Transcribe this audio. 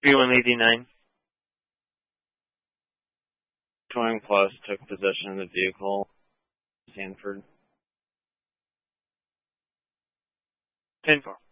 B189. Towing Plus took possession of the vehicle. Sanford. 10-4.